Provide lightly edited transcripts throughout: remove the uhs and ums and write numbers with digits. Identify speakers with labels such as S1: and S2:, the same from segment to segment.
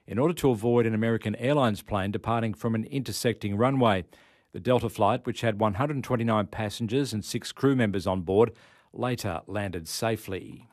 S1: in order to avoid an American Airlines plane departing from an intersecting runway. The Delta flight, which had 129 passengers and 6 crew members on board, later landed safely.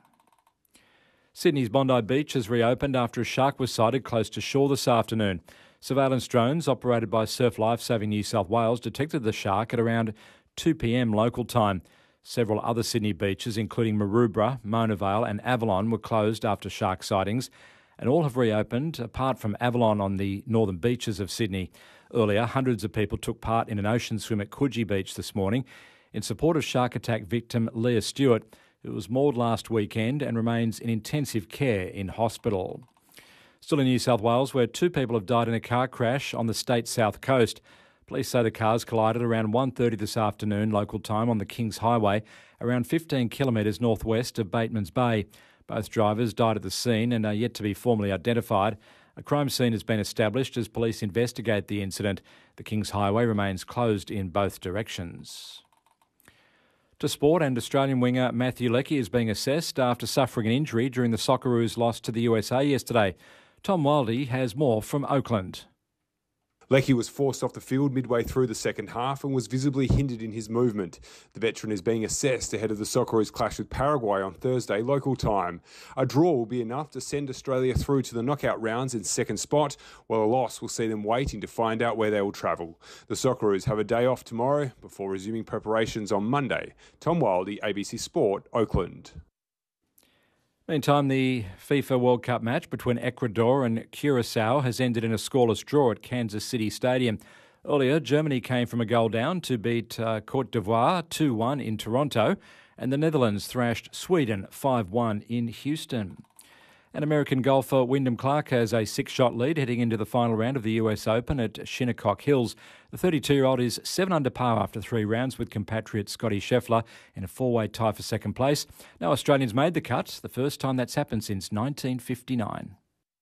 S1: Sydney's Bondi Beach has reopened after a shark was sighted close to shore this afternoon. Surveillance drones operated by Surf Lifesaving New South Wales detected the shark at around 2 p.m. local time. Several other Sydney beaches, including Maroubra, Mona Vale and Avalon, were closed after shark sightings, and all have reopened, apart from Avalon on the northern beaches of Sydney. Earlier, hundreds of people took part in an ocean swim at Coogee Beach this morning in support of shark attack victim Leah Stewart, who was mauled last weekend and remains in intensive care in hospital. Still in New South Wales, where 2 people have died in a car crash on the state's south coast. Police say the cars collided around 1:30 this afternoon local time on the Kings Highway, around 15 kilometres northwest of Batemans Bay. Both drivers died at the scene and are yet to be formally identified. A crime scene has been established as police investigate the incident. The Kings Highway remains closed in both directions. To sport, and Australian winger Matthew Leckie is being assessed after suffering an injury during the Socceroos' loss to the USA yesterday. Tom Wildey has more from Oakland.
S2: Leckie was forced off the field midway through the second half and was visibly hindered in his movement. The veteran is being assessed ahead of the Socceroos' clash with Paraguay on Thursday local time. A draw will be enough to send Australia through to the knockout rounds in second spot, while a loss will see them waiting to find out where they will travel. The Socceroos have a day off tomorrow before resuming preparations on Monday. Tom Wildey, ABC Sport, Oakland.
S1: Meantime, the FIFA World Cup match between Ecuador and Curacao has ended in a scoreless draw at Kansas City Stadium. Earlier, Germany came from a goal down to beat Côte d'Ivoire 2-1 in Toronto, and the Netherlands thrashed Sweden 5-1 in Houston. And American golfer Wyndham Clark has a 6-shot lead heading into the final round of the US Open at Shinnecock Hills. The 32-year-old is 7 under par after 3 rounds with compatriot Scotty Scheffler in a 4-way tie for second place. No Australians made the cut, the first time that's happened since 1959.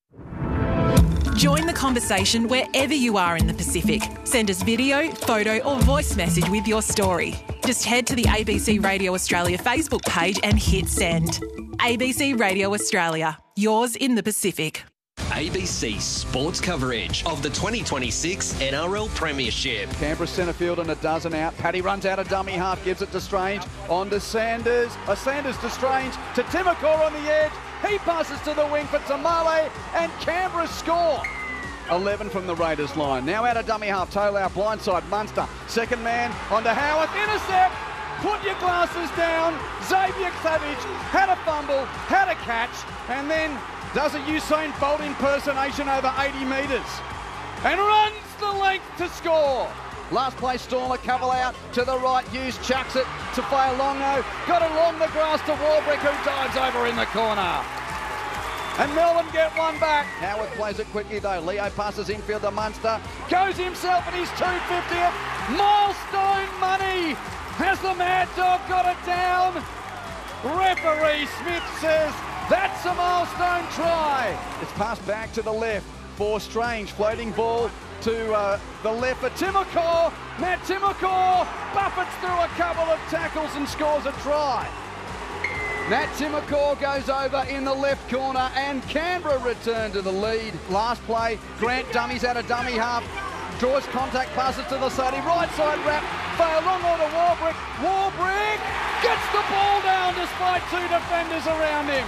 S3: Join the conversation wherever you are in the Pacific. Send us video, photo or voice message with your story. Just head to the ABC Radio Australia Facebook page and hit send. ABC Radio Australia, yours in the Pacific.
S4: ABC sports coverage of the 2026 NRL Premiership.
S5: Canberra centre field and a dozen out. Paddy runs out a dummy half, gives it to Strange. On to Sanders. Sanders to Strange. To Timokor on the edge. He passes to the wing for Tamale and Canberra score. 11 from the Raiders line. Now out a dummy half. Taylor blindside. Munster. Second man on to Howarth. Intercept. Put your glasses down. Xavier Savage had a fumble, had a catch, and then does a Usain Bolt impersonation over 80 metres and runs the length to score. Last place Stormer, Covell out to the right, Hughes chucks it to Failongo, got along the grass to Warbrick, who dives over in the corner. And Melbourne get one back. Howard plays it quickly though. Leo passes infield to Munster, goes himself at his 250th. Milestone money. Has the Mad Dog got it down? Referee Smith says that's a milestone try. It's passed back to the left for Strange. Floating ball to the left for Timokor. Matt Timokor buffets through a couple of tackles and scores a try. Matt Timokor goes over in the left corner and Canberra return to the lead. Last play, Grant dummies out a dummy half. Draws contact, passes to the Sadie, right side wrap, Failongo to Warbrick. Warbrick gets the ball down despite 2 defenders around him.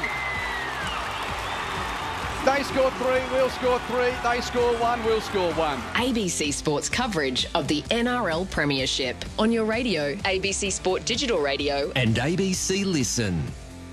S5: They score 3, we'll score 3. They score 1, we'll score 1.
S6: ABC Sports coverage of the NRL Premiership on your radio, ABC Sport Digital Radio
S4: and ABC Listen.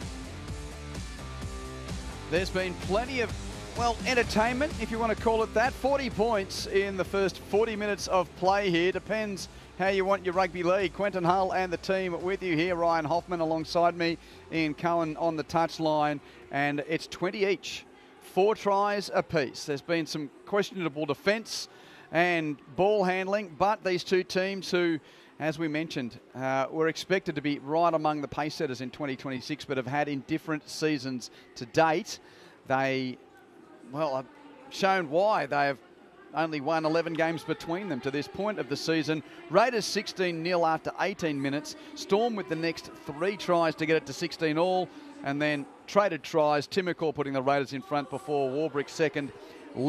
S5: There's been plenty of entertainment, if you want to call it that. 40 points in the first 40 minutes of play here. Depends how you want your rugby league. Quentin Hull and the team with you here. Ryan Hoffman alongside me. Ian Cohen on the touchline. And it's 20 each. 4 tries apiece. There's been some questionable defence and ball handling. But these two teams who, as we mentioned, were expected to be right among the pace setters in 2026, but have had in different seasons to date. They... I've shown why they have only won 11 games between them to this point of the season. Raiders 16-0 after 18 minutes. Storm with the next 3 tries to get it to 16 all. And then traded tries. Timokor putting the Raiders in front before Warbrick second